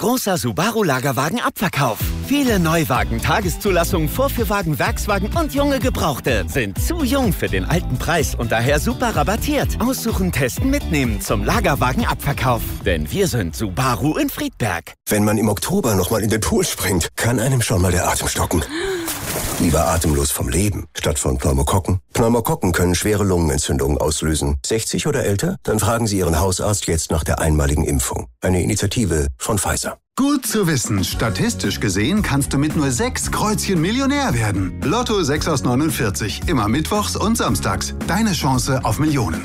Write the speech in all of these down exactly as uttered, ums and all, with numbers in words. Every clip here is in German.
Großer Subaru-Lagerwagen-Abverkauf. Viele Neuwagen, Tageszulassungen, Vorführwagen, Werkswagen und junge Gebrauchte sind zu jung für den alten Preis und daher super rabattiert. Aussuchen, testen, mitnehmen zum Lagerwagen-Abverkauf. Denn wir sind Subaru in Friedberg. Wenn man im Oktober nochmal in den Pool springt, kann einem schon mal der Atem stocken. Lieber atemlos vom Leben, statt von Pneumokokken. Pneumokokken können schwere Lungenentzündungen auslösen. sechzig oder älter? Dann fragen Sie Ihren Hausarzt jetzt nach der einmaligen Impfung. Eine Initiative von Pfizer. Gut zu wissen. Statistisch gesehen kannst du mit nur sechs Kreuzchen Millionär werden. Lotto sechs aus neunundvierzig. Immer mittwochs und samstags. Deine Chance auf Millionen.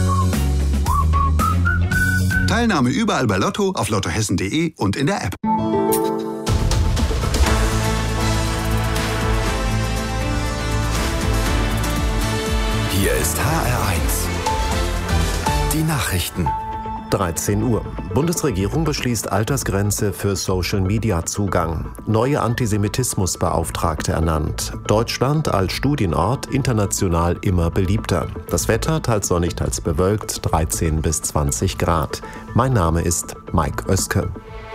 Teilnahme überall bei Lotto, auf lottohessen punkt de und in der App. Hier ist H R eins. Die Nachrichten. dreizehn Uhr. Bundesregierung beschließt Altersgrenze für Social-Media-Zugang. Neue Antisemitismusbeauftragte ernannt. Deutschland als Studienort international immer beliebter. Das Wetter teils sonnig, teils bewölkt, dreizehn bis zwanzig Grad. Mein Name ist Mike Oeske.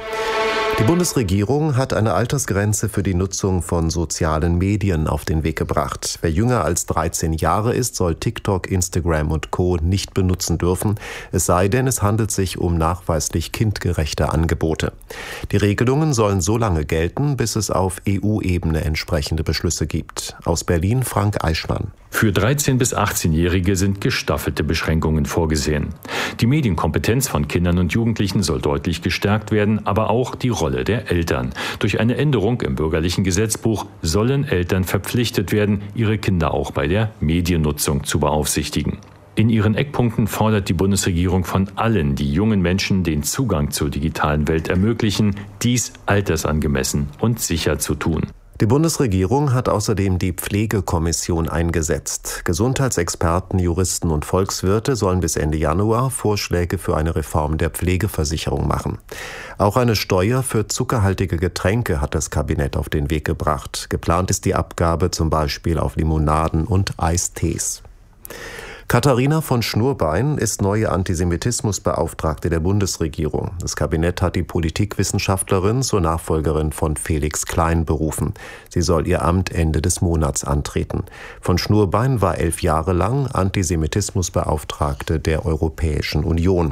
Die Bundesregierung hat eine Altersgrenze für die Nutzung von sozialen Medien auf den Weg gebracht. Wer jünger als dreizehn Jahre ist, soll TikTok, Instagram und Co. nicht benutzen dürfen, es sei denn, es handelt sich um nachweislich kindgerechte Angebote. Die Regelungen sollen so lange gelten, bis es auf E U-Ebene entsprechende Beschlüsse gibt. Aus Berlin Frank Eichmann. Für dreizehn- bis achtzehnjährige sind gestaffelte Beschränkungen vorgesehen. Die Medienkompetenz von Kindern und Jugendlichen soll deutlich gestärkt werden, aber auch die Rolle der Eltern. Durch eine Änderung im bürgerlichen Gesetzbuch sollen Eltern verpflichtet werden, ihre Kinder auch bei der Mediennutzung zu beaufsichtigen. In ihren Eckpunkten fordert die Bundesregierung von allen, die jungen Menschen den Zugang zur digitalen Welt ermöglichen, dies altersangemessen und sicher zu tun. Die Bundesregierung hat außerdem die Pflegekommission eingesetzt. Gesundheitsexperten, Juristen und Volkswirte sollen bis Ende Januar Vorschläge für eine Reform der Pflegeversicherung machen. Auch eine Steuer für zuckerhaltige Getränke hat das Kabinett auf den Weg gebracht. Geplant ist die Abgabe zum Beispiel auf Limonaden und Eistees. Katharina von Schnurbein ist neue Antisemitismusbeauftragte der Bundesregierung. Das Kabinett hat die Politikwissenschaftlerin zur Nachfolgerin von Felix Klein berufen. Sie soll ihr Amt Ende des Monats antreten. Von Schnurbein war elf Jahre lang Antisemitismusbeauftragte der Europäischen Union.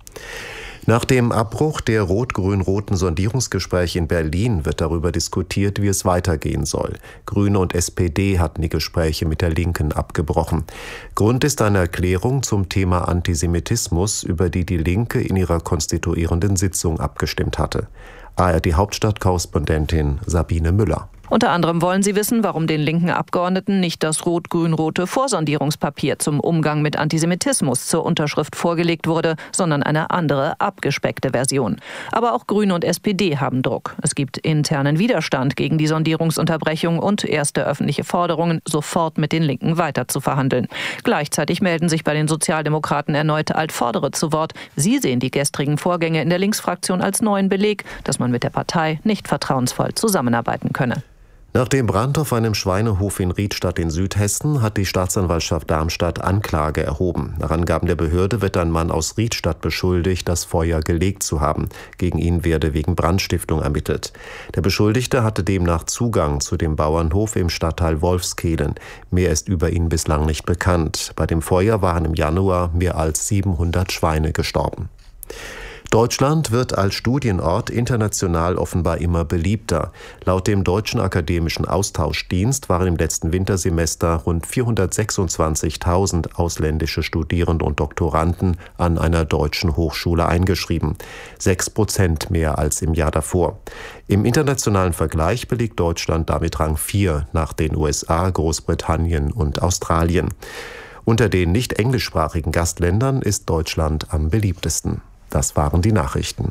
Nach dem Abbruch der rot-grün-roten Sondierungsgespräche in Berlin wird darüber diskutiert, wie es weitergehen soll. Grüne und S P D hatten die Gespräche mit der Linken abgebrochen. Grund ist eine Erklärung zum Thema Antisemitismus, über die die Linke in ihrer konstituierenden Sitzung abgestimmt hatte. A R D-Hauptstadtkorrespondentin Sabine Müller. Unter anderem wollen sie wissen, warum den linken Abgeordneten nicht das rot-grün-rote Vorsondierungspapier zum Umgang mit Antisemitismus zur Unterschrift vorgelegt wurde, sondern eine andere, abgespeckte Version. Aber auch Grüne und S P D haben Druck. Es gibt internen Widerstand gegen die Sondierungsunterbrechung und erste öffentliche Forderungen, sofort mit den Linken weiter zu verhandeln. Gleichzeitig melden sich bei den Sozialdemokraten erneut Altvordere zu Wort. Sie sehen die gestrigen Vorgänge in der Linksfraktion als neuen Beleg, dass man mit der Partei nicht vertrauensvoll zusammenarbeiten könne. Nach dem Brand auf einem Schweinehof in Riedstadt in Südhessen hat die Staatsanwaltschaft Darmstadt Anklage erhoben. Nach Angaben der Behörde wird ein Mann aus Riedstadt beschuldigt, das Feuer gelegt zu haben. Gegen ihn werde wegen Brandstiftung ermittelt. Der Beschuldigte hatte demnach Zugang zu dem Bauernhof im Stadtteil Wolfskehlen. Mehr ist über ihn bislang nicht bekannt. Bei dem Feuer waren im Januar mehr als siebenhundert Schweine gestorben. Deutschland wird als Studienort international offenbar immer beliebter. Laut dem Deutschen Akademischen Austauschdienst waren im letzten Wintersemester rund vierhundertsechsundzwanzigtausend ausländische Studierende und Doktoranden an einer deutschen Hochschule eingeschrieben. Sechs Prozent mehr als im Jahr davor. Im internationalen Vergleich belegt Deutschland damit Rang vier nach den U S A, Großbritannien und Australien. Unter den nicht englischsprachigen Gastländern ist Deutschland am beliebtesten. Das waren die Nachrichten.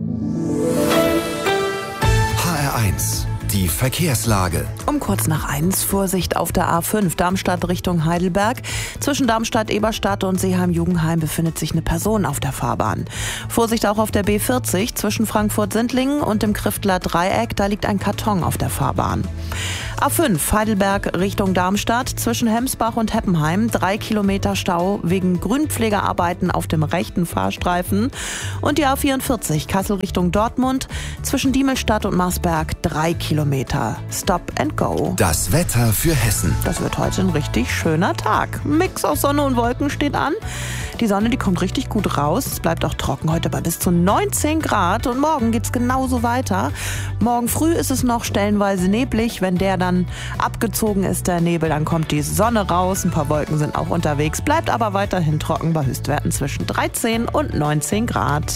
H R eins, die Verkehrslage. Um kurz nach eins, Vorsicht auf der A fünf, Darmstadt Richtung Heidelberg. Zwischen Darmstadt-Eberstadt und Seeheim-Jugendheim befindet sich eine Person auf der Fahrbahn. Vorsicht auch auf der B vierzig, zwischen Frankfurt-Sindlingen und dem Kriftler Dreieck, da liegt ein Karton auf der Fahrbahn. A fünf Heidelberg Richtung Darmstadt zwischen Hemsbach und Heppenheim. Drei Kilometer Stau wegen Grünpflegearbeiten auf dem rechten Fahrstreifen. Und die A vierundvierzig Kassel Richtung Dortmund zwischen Diemelstadt und Marsberg. Drei Kilometer. Stop and go. Das Wetter für Hessen. Das wird heute ein richtig schöner Tag. Mix aus Sonne und Wolken steht an. Die Sonne, die kommt richtig gut raus. Es bleibt auch trocken heute bei bis zu neunzehn Grad. Und morgen geht's genauso weiter. Morgen früh ist es noch stellenweise neblig. Wenn der dann abgezogen ist, der Nebel, dann kommt die Sonne raus. Ein paar Wolken sind auch unterwegs. Bleibt aber weiterhin trocken bei Höchstwerten zwischen dreizehn und neunzehn Grad.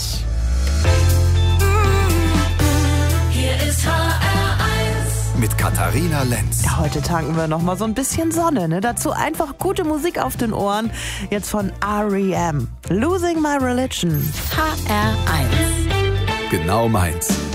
Hier ist H R eins. Mit Katharina Lenz. Ja, heute tanken wir noch mal so ein bisschen Sonne. Ne? Dazu einfach gute Musik auf den Ohren. Jetzt von R E M. Losing My Religion. H R eins. Genau meins.